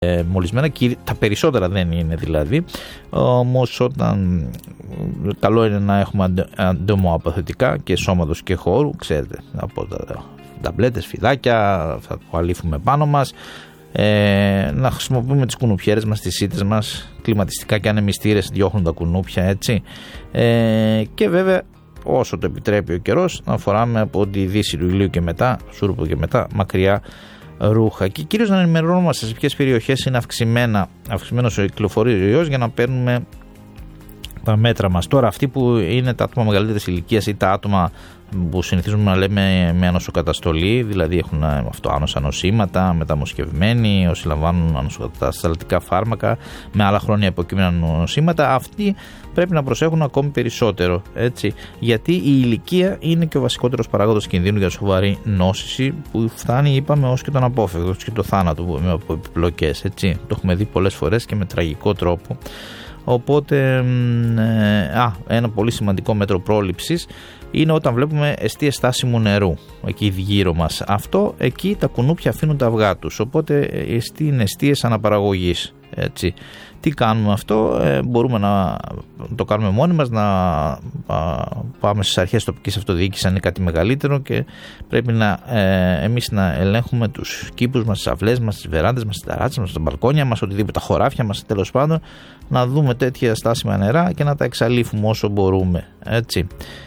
μολυσμένα, τα περισσότερα δεν είναι δηλαδή, όμως όταν καλό είναι να έχουμε αντομοαποθετικά και σώματος και χώρου, ξέρετε, από τα ταμπλέτες, φιδάκια, θα το αλήφουμε πάνω μας, να χρησιμοποιούμε τις κουνουπιέρες μας, τις σίτες μας, κλιματιστικά και ανεμιστήρες διώχνουν τα κουνούπια, έτσι, και βέβαια όσο το επιτρέπει ο καιρός να φοράμε από τη δύση του ηλίου και μετά, σούρπο και μετά, μακριά ρούχα, και κυρίως να ενημερώνομαστε σε ποιες περιοχές είναι αυξημένος ο κυκλοφοριός για να παίρνουμε τα μέτρα μας. Τώρα αυτοί που είναι τα άτομα μεγαλύτερης ηλικίας ή τα άτομα που συνηθίζουμε να λέμε με ανοσοκαταστολή, δηλαδή έχουν αυτοάνοσα νοσήματα, μεταμοσχευμένοι, όσοι λαμβάνουν ανοσοκατασταλτικά φάρμακα με άλλα χρόνια υποκείμενα νοσήματα, αυτοί πρέπει να προσέχουν ακόμη περισσότερο, έτσι, γιατί η ηλικία είναι και ο βασικότερος παράγοντας κινδύνου για σοβαρή νόσηση που φτάνει, είπαμε, ως και τον απόφευκτο και το θάνατο από επιπλοκές, έτσι. Το έχουμε δει πολλές φορές και με τραγικό τρόπο. Οπότε ένα πολύ σημαντικό μέτρο πρόληψης είναι όταν βλέπουμε εστίες στάσιμου νερού εκεί γύρω μας. Αυτό, εκεί τα κουνούπια αφήνουν τα αυγά τους, οπότε είναι εστίες αναπαραγωγής, έτσι. Τι κάνουμε αυτό? Μπορούμε να το κάνουμε μόνοι μας, να πάμε στις αρχές τοπικής αυτοδιοίκησης αν είναι κάτι μεγαλύτερο, και πρέπει εμείς να ελέγχουμε τους κήπους μας, τις αυλές μας, τις βεράντες μας, τις ταράτσες μας, τα μπαλκόνια μας, οτιδήποτε, τα χωράφια μας, τέλος πάντων, να δούμε τέτοια στάσιμα νερά και να τα εξαλείφουμε όσο μπορούμε, έτσι.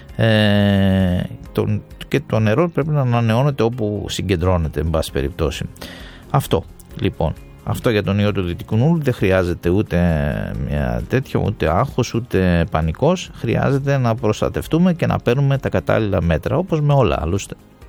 Και το νερό πρέπει να ανανεώνεται όπου συγκεντρώνεται, εν πάση περιπτώσει. Αυτό λοιπόν. Αυτό για τον ιό του δυτικού νου. Δεν χρειάζεται ούτε μια τέτοιο, ούτε άγχος, ούτε πανικός. Χρειάζεται να προστατευτούμε και να παίρνουμε τα κατάλληλα μέτρα, όπως με όλα άλλωστε.